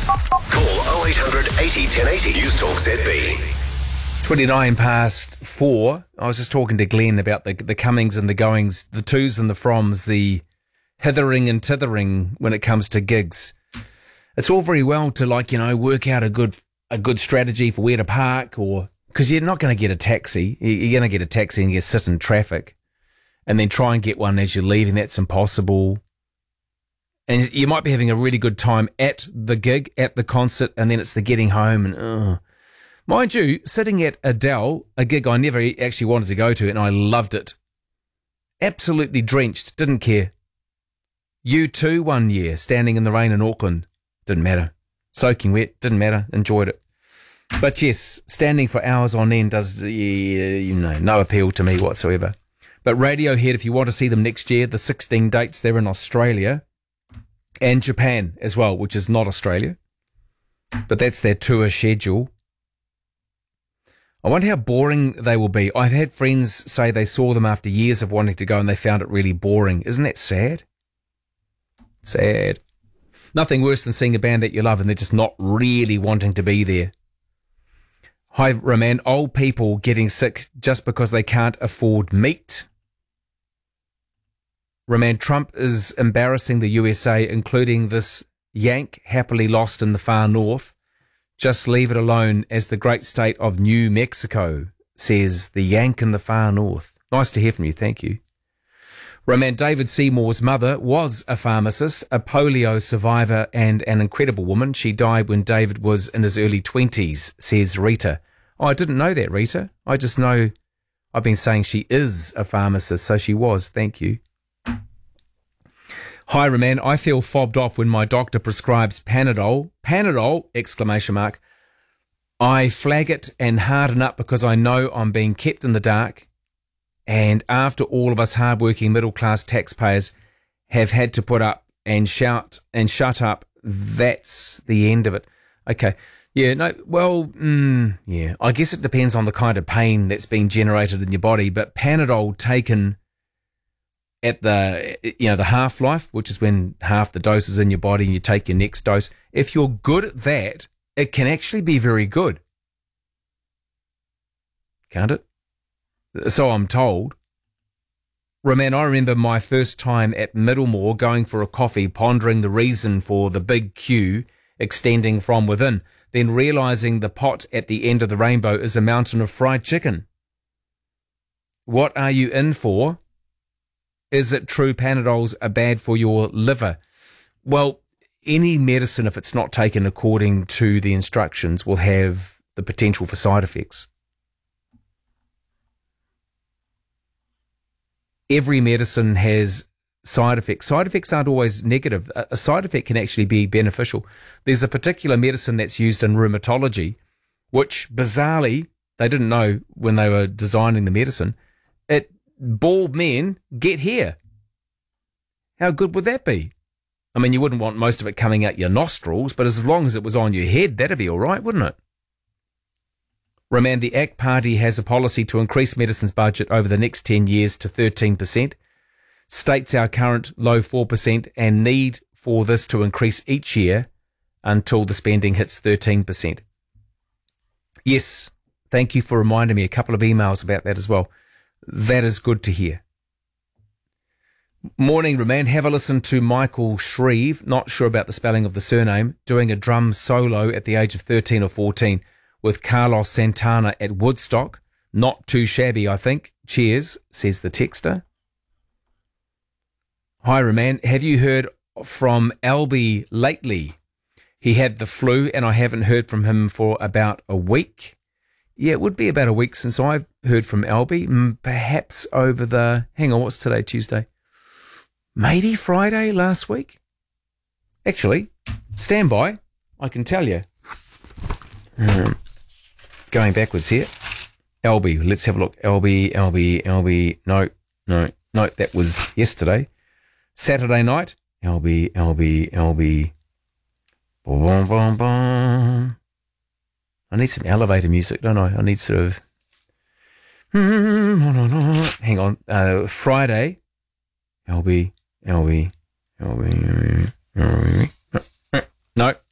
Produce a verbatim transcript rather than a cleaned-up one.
Call oh eight hundred eighty ten eighty. News Talk Z B. twenty-nine past four. I was just talking to Glenn about the the comings and the goings, the twos and the froms, the hithering and tithering when it comes to gigs. It's all very well to, like, you know, work out a good a good strategy for where to park, or because you're not going to get a taxi. You're going to get a taxi and you sit in traffic, and then try and get one as you're leaving. That's impossible. And you might be having a really good time at the gig, at the concert, and then it's the getting home. And oh. Mind you, sitting at Adele, a gig I never actually wanted to go to, and I loved it. Absolutely drenched, didn't care. U two one year, standing in the rain in Auckland, didn't matter. Soaking wet, didn't matter, enjoyed it. But yes, standing for hours on end does, you know, no appeal to me whatsoever. But Radiohead, if you want to see them next year, the sixteen dates, they're in Australia and Japan as well, which is not Australia. But that's their tour schedule. I wonder how boring they will be. I've had friends say they saw them after years of wanting to go and they found it really boring. Isn't that sad? Sad. Nothing worse than seeing a band that you love and they're just not really wanting to be there. Hi, Roman. Old people getting sick just because they can't afford meat. Roman, Trump is embarrassing the U S A, including this Yank happily lost in the far north. Just leave it alone as the great state of New Mexico, says the Yank in the far north. Nice to hear from you. Thank you. Roman, David Seymour's mother was a pharmacist, a polio survivor, and an incredible woman. She died when David was in his early twenties, says Rita. Oh, I didn't know that, Rita. I just know I've been saying she is a pharmacist, so she was. Thank you. Hi, Roman. I feel fobbed off when my doctor prescribes Panadol. Panadol, exclamation mark. I flag it and harden up because I know I'm being kept in the dark. And after all of us hardworking middle-class taxpayers have had to put up and shout and shut up, that's the end of it. Okay. Yeah, no, well, mm, yeah, I guess it depends on the kind of pain that's being generated in your body, but Panadol taken at the, you know, the half-life, which is when half the dose is in your body and you take your next dose, if you're good at that, it can actually be very good. Can't it? So I'm told. Roman, I remember my first time at Middlemore going for a coffee, pondering the reason for the big queue extending from within, then realising the pot at the end of the rainbow is a mountain of fried chicken. What are you in for? Is it true Panadols are bad for your liver? Well, any medicine, if it's not taken according to the instructions, will have the potential for side effects. Every medicine has side effects. Side effects aren't always negative. A side effect can actually be beneficial. There's a particular medicine that's used in rheumatology, which bizarrely, they didn't know when they were designing the medicine. It bald men get hair. How good would that be? I mean, you wouldn't want most of it coming out your nostrils, but as long as it was on your head, that'd be all right, wouldn't it? Roman, the A C T Party has a policy to increase medicine's budget over the next ten years to thirteen percent. States our current low four percent and need for this to increase each year until the spending hits thirteen percent. Yes, thank you for reminding me. A couple of emails about that as well. That is good to hear. Morning, Roman. Have a listen to Michael Shreve, not sure about the spelling of the surname, doing a drum solo at the age of thirteen or fourteen with Carlos Santana at Woodstock. Not too shabby, I think. Cheers, says the texter. Hi, Roman. Have you heard from Albie lately? He had the flu and I haven't heard from him for about a week. Yeah, it would be about a week since I've heard from Albie. Perhaps over the... Hang on, what's today? Tuesday? Maybe Friday last week? Actually, stand by. I can tell you. Um, going backwards here. Albie, let's have a look. Albie, Albie, Albie. No, no, no, that was yesterday. Saturday night. Albie, Albie, Albie. Boom, boom, boom. I need some elevator music, don't I? I need sort of... Hang on. Uh, Friday. Albie, Albie, Albie, Albie. No,